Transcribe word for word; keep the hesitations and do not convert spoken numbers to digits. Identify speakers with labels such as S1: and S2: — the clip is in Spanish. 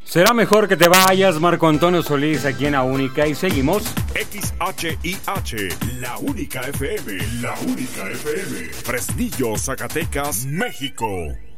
S1: Será mejor que te vayas, Marco Antonio Solís, aquí en La Única, y seguimos.
S2: X H I H, La Única F M, La Única F M, Fresnillo, Zacatecas, México.